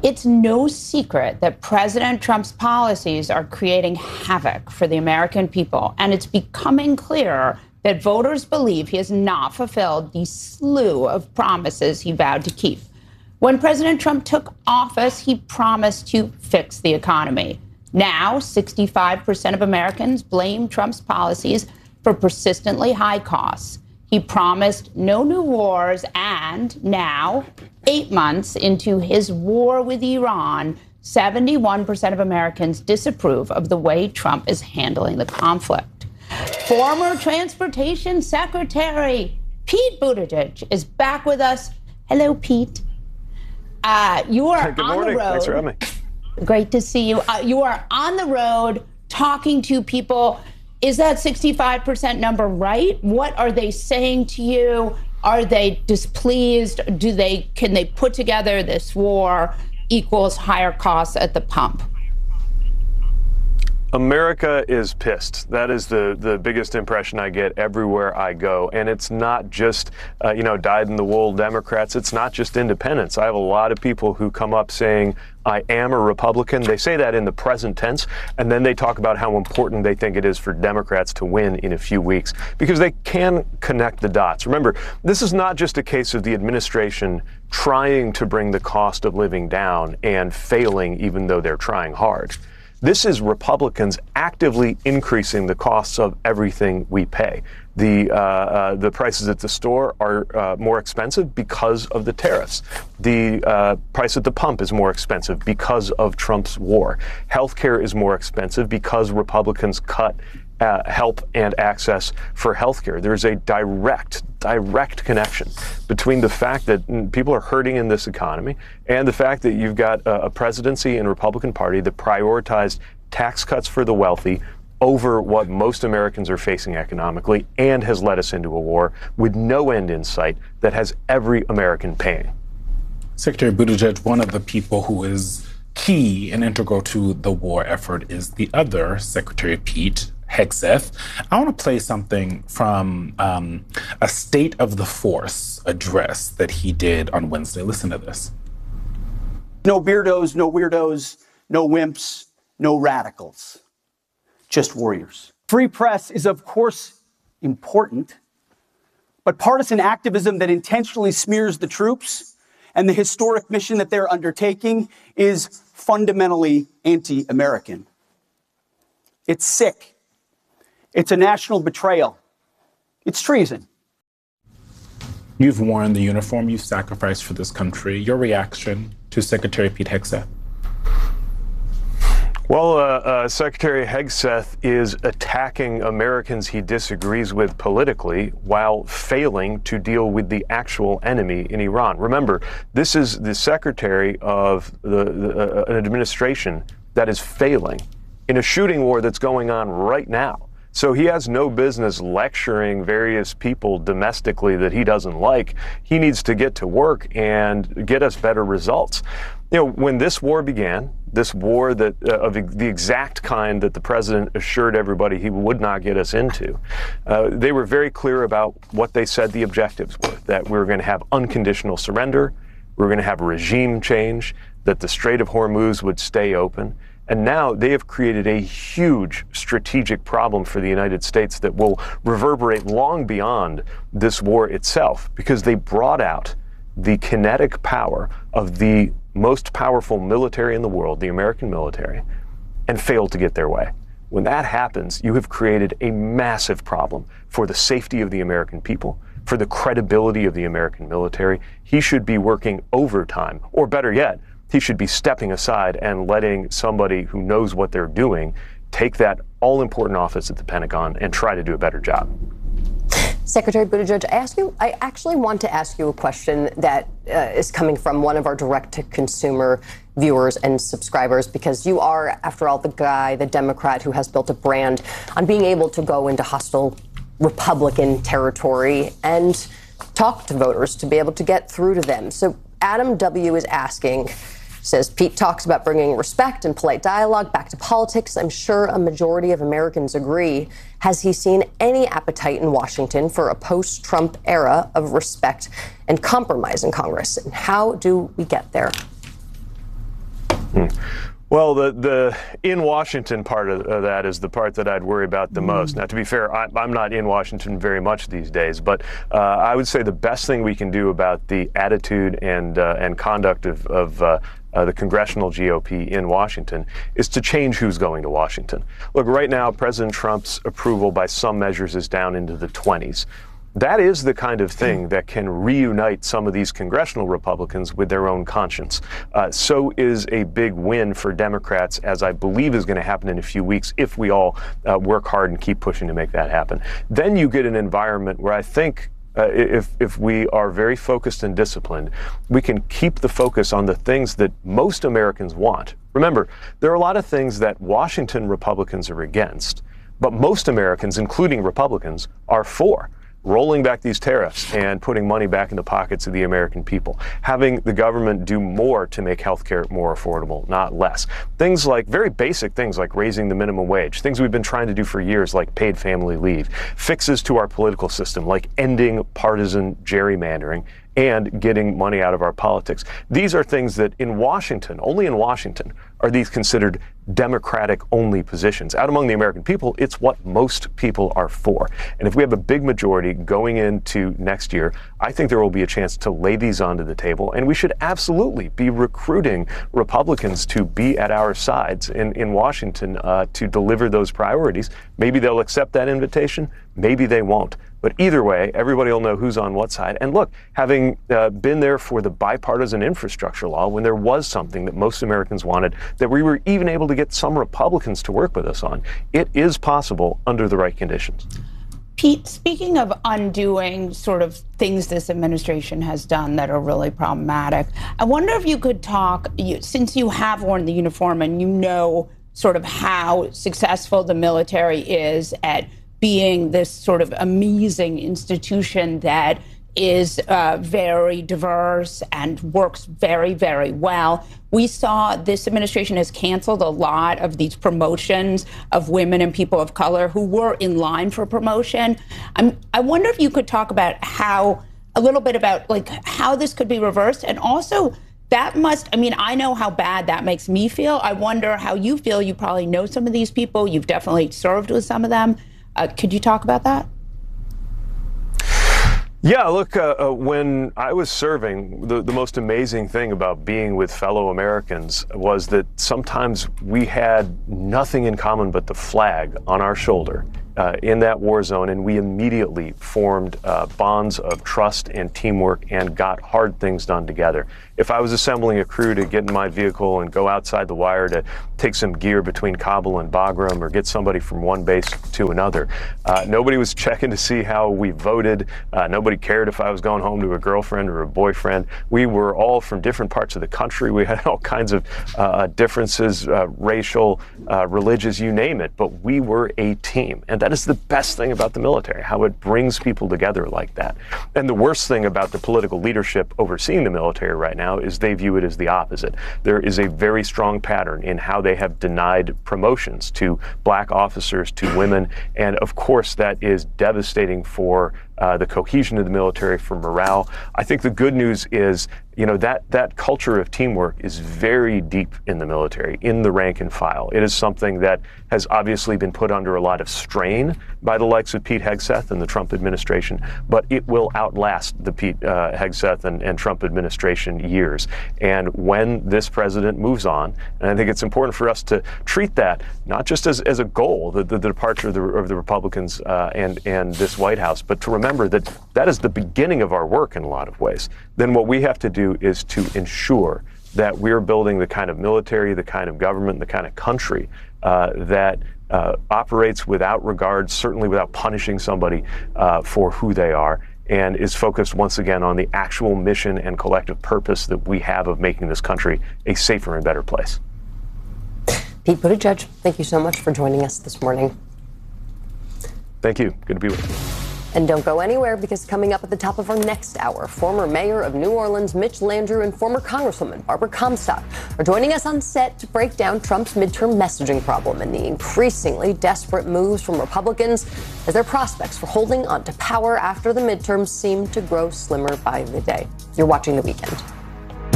It's no secret that President Trump's policies are creating havoc for the American people, and it's becoming clear that voters believe he has not fulfilled the slew of promises he vowed to keep. When President Trump took office, he promised to fix the economy. Now, 65% of Americans blame Trump's policies for persistently high costs. He promised no new wars, and now, 8 months into his war with Iran, 71% of Americans disapprove of the way Trump is handling the conflict. Former Transportation Secretary Pete Buttigieg is back with us. Hello, Pete. You are Good on morning. the road. Thanks for having me. Great to see you. You are on the road talking to people. Is that 65% number right? What are they saying to you? Are they displeased? Can they put together this war equals higher costs at the pump? America is pissed. That is the biggest impression I get everywhere I go. And it's not just, dyed-in-the-wool Democrats. It's not just independents. I have a lot of people who come up saying, I am a Republican. They say that in the present tense, and then they talk about how important they think it is for Democrats to win in a few weeks because they can connect the dots. Remember, this is not just a case of the administration trying to bring the cost of living down and failing even though they're trying hard. This is Republicans actively increasing the costs of everything we pay. The prices at the store are more expensive because of the tariffs. The price at the pump is more expensive because of Trump's war. Healthcare is more expensive because Republicans cut help and access for healthcare. There's a direct connection between the fact that people are hurting in this economy and the fact that you've got a presidency and Republican Party that prioritized tax cuts for the wealthy over what most Americans are facing economically and has led us into a war with no end in sight that has every American paying. Secretary Buttigieg, one of the people who is key and integral to the war effort is the other Secretary Pete Hegseth. I want to play something from a State of the Force address that he did on Wednesday. Listen to this. No beardos, no weirdos, no wimps, no radicals. Just warriors. Free press is, of course, important, but partisan activism that intentionally smears the troops and the historic mission that they're undertaking is fundamentally anti-American. It's sick. It's a national betrayal. It's treason. You've worn the uniform, you've sacrificed for this country. Your reaction to Secretary Pete Hegseth? Well, Secretary Hegseth is attacking Americans he disagrees with politically while failing to deal with the actual enemy in Iran. Remember, this is the secretary of an administration that is failing in a shooting war that's going on right now. So he has no business lecturing various people domestically that he doesn't like. He needs to get to work and get us better results. You know, when this war began, this war that of the exact kind that the president assured everybody he would not get us into, they were very clear about what they said the objectives were, that we were going to have unconditional surrender, we were going to have regime change, that the Strait of Hormuz would stay open. And now they have created a huge strategic problem for the United States that will reverberate long beyond this war itself, because they brought out the kinetic power of the most powerful military in the world, the American military, and failed to get their way. When that happens, you have created a massive problem for the safety of the American people, for the credibility of the American military. He should be working overtime, or better yet, he should be stepping aside and letting somebody who knows what they're doing take that all-important office at the Pentagon and try to do a better job. Secretary Buttigieg, I actually want to ask you a question that is coming from one of our direct-to-consumer viewers and subscribers, because you are, after all, the Democrat who has built a brand on being able to go into hostile Republican territory and talk to voters to be able to get through to them. So Adam W. is asking, says Pete talks about bringing respect and polite dialogue back to politics. I'm sure a majority of Americans agree. Has he seen any appetite in Washington for a post-Trump era of respect and compromise in Congress? And how do we get there? Well, the in Washington part of that is the part that I'd worry about the most. Now, to be fair, I'm not in Washington very much these days, but I would say the best thing we can do about the attitude and conduct of the congressional GOP in Washington is to change who's going to Washington. Look, right now, President Trump's approval by some measures is down into the 20s. That is the kind of thing that can reunite some of these congressional Republicans with their own conscience. So is a big win for Democrats, as I believe is going to happen in a few weeks if we all work hard and keep pushing to make that happen. Then you get an environment where I think if we are very focused and disciplined, we can keep the focus on the things that most Americans want. Remember, there are a lot of things that Washington Republicans are against, but most Americans, including Republicans, are for. Rolling back these tariffs and putting money back in the pockets of the American people. Having the government do more to make healthcare more affordable, not less. Things like, very basic things like raising the minimum wage. Things we've been trying to do for years, like paid family leave. Fixes to our political system, like ending partisan gerrymandering and getting money out of our politics. These are things that in Washington, only in Washington, are these considered Democratic-only positions. Out among the American people, it's what most people are for. And if we have a big majority going into next year, I think there will be a chance to lay these onto the table. And we should absolutely be recruiting Republicans to be at our sides in Washington to deliver those priorities. Maybe they'll accept that invitation. Maybe they won't. But either way, everybody will know who's on what side. And look, having been there for the bipartisan infrastructure law, when there was something that most Americans wanted, that we were even able to get some Republicans to work with us on, it is possible under the right conditions. Pete, speaking of undoing sort of things this administration has done that are really problematic, I wonder if you could talk, since you have worn the uniform and you know sort of how successful the military is at being this sort of amazing institution that is very diverse and works very, very well. We saw this administration has canceled a lot of these promotions of women and people of color who were in line for promotion. I wonder if you could talk about a little bit about like how this could be reversed, and also that must, I mean, I know how bad that makes me feel. I wonder how you feel. You probably know some of these people. You've definitely served with some of them. Could you talk about that? Yeah, look, when I was serving, the most amazing thing about being with fellow Americans was that sometimes we had nothing in common but the flag on our shoulder in that war zone, and we immediately formed bonds of trust and teamwork and got hard things done together. If I was assembling a crew to get in my vehicle and go outside the wire to take some gear between Kabul and Bagram or get somebody from one base to another, nobody was checking to see how we voted. Nobody cared if I was going home to a girlfriend or a boyfriend. We were all from different parts of the country. We had all kinds of differences, racial, religious, you name it, but we were a team. And that is the best thing about the military, how it brings people together like that. And the worst thing about the political leadership overseeing the military right now is they view it as the opposite. There is a very strong pattern in how they have denied promotions to black officers, to women, and of course that is devastating for the cohesion of the military, for morale. I think the good news is, you know, that culture of teamwork is very deep in the military, in the rank and file. It is something that has obviously been put under a lot of strain by the likes of Pete Hegseth and the Trump administration, but it will outlast the Pete Hegseth and Trump administration years. And when this president moves on, and I think it's important for us to treat that not just as a goal, the departure of the Republicans and this White House, but to remember that is the beginning of our work in a lot of ways. Then what we have to do is to ensure that we're building the kind of military, the kind of government, the kind of country that operates without regard, certainly without punishing somebody for who they are, and is focused once again on the actual mission and collective purpose that we have of making this country a safer and better place. Pete Buttigieg, thank you so much for joining us this morning. Thank you. Good to be with you. And don't go anywhere, because coming up at the top of our next hour, former mayor of New Orleans, Mitch Landrieu, and former Congresswoman Barbara Comstock are joining us on set to break down Trump's midterm messaging problem and the increasingly desperate moves from Republicans as their prospects for holding on to power after the midterms seem to grow slimmer by the day. You're watching The Weekend.